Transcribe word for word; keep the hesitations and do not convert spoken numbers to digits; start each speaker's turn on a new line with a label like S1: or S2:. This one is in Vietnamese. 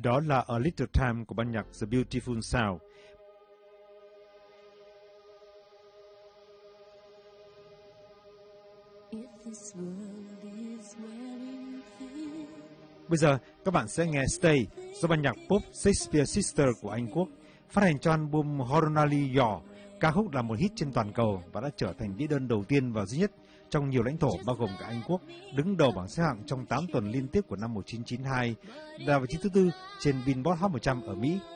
S1: Đó là A Little Time của ban nhạc The Beautiful Sound. Bây giờ các bạn sẽ nghe Stay do ban nhạc pop Shakespeare Sister của Anh Quốc, phát hành cho album Horonali Yaw. Ca khúc là một hit trên toàn cầu và đã trở thành đĩa đơn đầu tiên và duy nhất trong nhiều lãnh thổ bao gồm cả Anh Quốc, đứng đầu bảng xếp hạng trong tám tuần liên tiếp của năm một nghìn chín trăm chín mươi hai, là vị trí thứ tư trên Billboard Hot một trăm ở Mỹ.